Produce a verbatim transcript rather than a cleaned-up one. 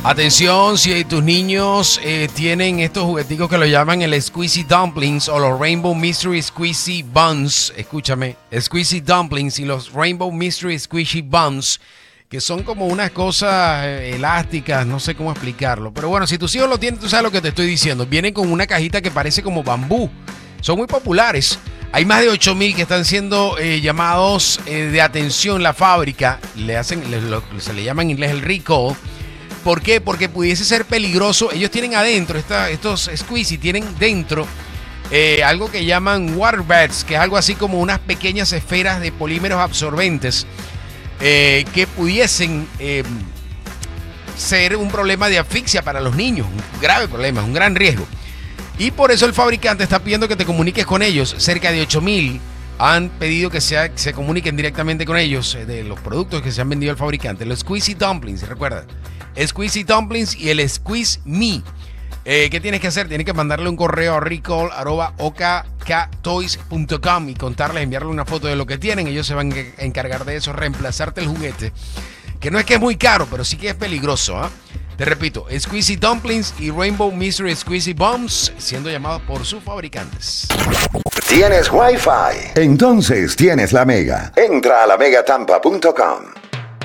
Atención, si tus niños eh, tienen estos jugueticos que lo llaman el Squeezy Dumplings o los Rainbow Mystery Squeezy Buns, escúchame, Squeezy Dumplings y los Rainbow Mystery Squeezy Buns, que son como unas cosas eh, elásticas, no sé cómo explicarlo. Pero bueno, si tus hijos lo tienen, tú sabes lo que te estoy diciendo. Vienen con una cajita que parece como bambú. Son muy populares. Hay más de ocho mil que están siendo eh, llamados eh, de atención la fábrica. Le hacen, le, lo, se le llama en inglés el recall. ¿Por qué? Porque pudiese ser peligroso. Ellos tienen adentro, esta, estos Squeezy tienen dentro eh, algo que llaman water beds, que es algo así como unas pequeñas esferas de polímeros absorbentes eh, que pudiesen eh, ser un problema de asfixia para los niños. Un grave problema, un gran riesgo. Y por eso el fabricante está pidiendo que te comuniques con ellos. Cerca de ocho mil han pedido que se, se comuniquen directamente con ellos eh, de los productos que se han vendido al fabricante. Los Squeezy Dumplings, recuerda. Squeezy Dumplings y el Squeeze Me. Eh, ¿Qué tienes que hacer? Tienes que mandarle un correo a recall arroba o k k toys punto com y contarles, enviarle una foto de lo que tienen. Ellos se van a encargar de eso, reemplazarte el juguete. Que no es que es muy caro, pero sí que es peligroso. ¿eh? Te repito, Squeezy Dumplings y Rainbow Mystery Squeezy Buns siendo llamados por sus fabricantes. ¿Tienes Wi-Fi? Entonces tienes la Mega. Entra a la mega tampa punto com.